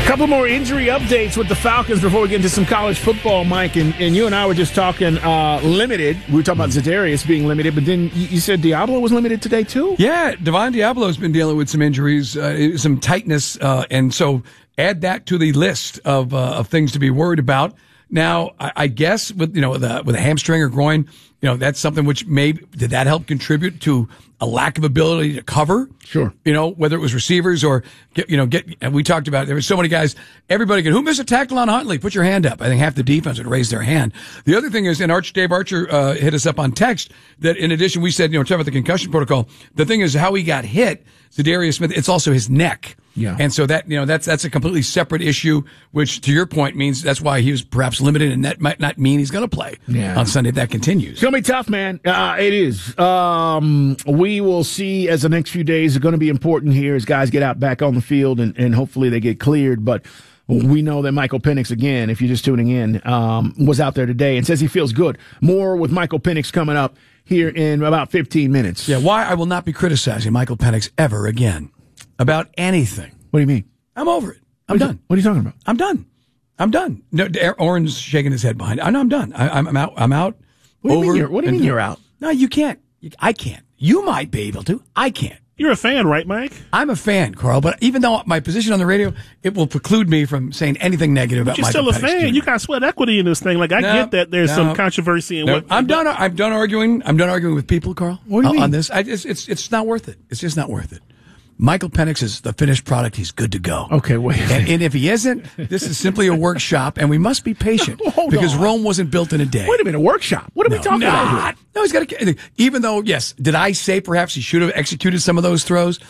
Couple more injury updates with the Falcons before we get into some college football, Mike. And you and I were just talking limited. We were talking about Za'Darius being limited, but then you said Diablo was limited today too? Yeah, Devon Diablo's been dealing with some injuries, some tightness, and so add that to the list of things to be worried about. Now, I guess with a hamstring or groin, that's something which did that help contribute to a lack of ability to cover? Sure. Whether it was receivers or and we talked about, there were so many guys, everybody who missed a tackle on Huntley? Put your hand up. I think half the defense would raise their hand. The other thing is, and Dave Archer, hit us up on text that in addition, we said, talking about the concussion protocol. The thing is how he got hit, Za'Darius Smith, it's also his neck. Yeah. And so that, that's a completely separate issue, which to your point means that's why he was perhaps limited, and that might not mean he's going to play on Sunday if that continues. It's going to be tough, man. It is. We will see as the next few days are going to be important here as guys get out back on the field and hopefully they get cleared. But we know that Michael Penix, again, if you're just tuning in, was out there today and says he feels good. More with Michael Penix coming up here in about 15 minutes. Yeah, why I will not be criticizing Michael Penix ever again about anything. What do you mean? I'm over it. I'm done. What are you talking about? I'm done. No, Oren's shaking his head behind. I know I'm done. I'm out. What do you mean you're out? No, you can't. I can't. You might be able to. I can't. You're a fan, right, Mike? I'm a fan, Carl, but even though my position on the radio, it will preclude me from saying anything negative about Michael Penix. You're still a fan. You got sweat equity in this thing. Like, I get that there's some controversy in what... I'm done arguing. I'm done arguing with people, Carl, what do you mean? On this. It's not worth it. It's just not worth it. Michael Penix is the finished product. He's good to go. Okay, wait. And if he isn't, this is simply a workshop, and we must be patient because Rome wasn't built in a day. Wait a minute, a workshop? What are we talking about here? No, he's got to. Even though, yes, did I say perhaps he should have executed some of those throws?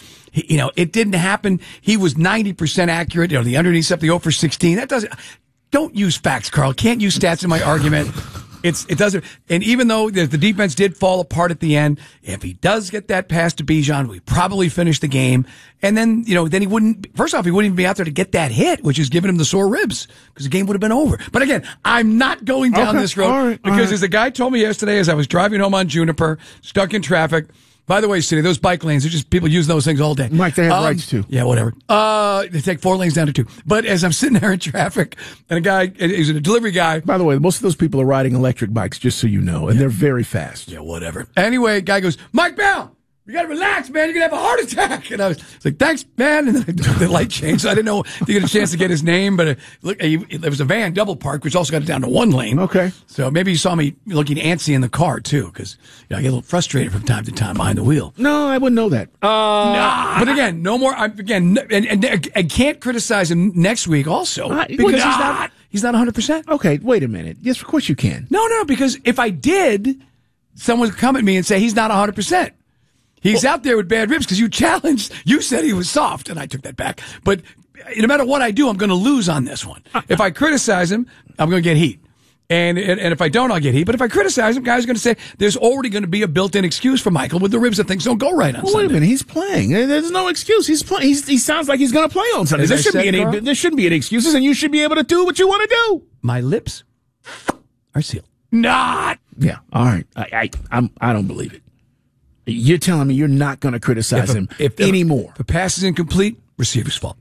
It didn't happen. He was 90% accurate. The underneath up the 0 for 16. That doesn't. Don't use facts, Carl. Can't use stats in my argument. It doesn't, and even though the defense did fall apart at the end, if he does get that pass to Bijan, we probably finish the game. And then, then he wouldn't even be out there to get that hit, which is giving him the sore ribs because the game would have been over. But again, I'm not going down this road because as the guy told me yesterday as I was driving home on Juniper, stuck in traffic. By the way, City, those bike lanes are just people using those things all day. Mike, they have rights too. Yeah, whatever. They take 4 lanes down to 2. But as I'm sitting there in traffic, and a guy, he's a delivery guy. By the way, most of those people are riding electric bikes, just so you know, and they're very fast. Yeah, whatever. Anyway, guy goes, Mike Bell, you got to relax, man. You're going to have a heart attack. And I was like, thanks, man. And then the light changed. So I didn't know if you get a chance to get his name, but there was a van double parked, which also got it down to 1 lane. Okay. So maybe you saw me looking antsy in the car, too, because I get a little frustrated from time to time behind the wheel. No, I wouldn't know that. But again, no more. And I can't criticize him next week also because he's not 100%. Okay, wait a minute. Yes, of course you can. No, because if I did, someone would come at me and say he's not 100%. He's out there with bad ribs because you said he was soft, and I took that back. But no matter what I do, I'm going to lose on this one. If I criticize him, I'm going to get heat. And if I don't, I'll get heat. But if I criticize him, guys are going to say there's already going to be a built-in excuse for Michael with the ribs that things don't go right on Sunday. Wait a minute, he's playing. There's no excuse. He's playing. He sounds like he's going to play on Sunday. There shouldn't be any excuses, and you should be able to do what you want to do. My lips are sealed. Not. Yeah. All right. I don't believe it. You're telling me you're not going to criticize him anymore. If the pass is incomplete, receiver's fault.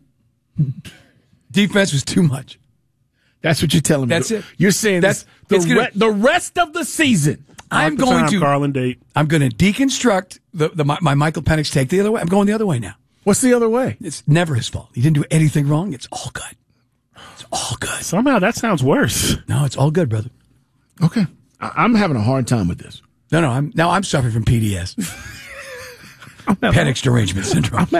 Defense was too much. That's what you're telling me. That's it. You're saying the rest of the season. I'm going to deconstruct my Michael Penix take the other way. I'm going the other way now. What's the other way? It's never his fault. He didn't do anything wrong. It's all good. It's all good. Somehow that sounds worse. No, it's all good, brother. Okay. I'm having a hard time with this. No, I'm suffering from PDS. Penix derangement syndrome.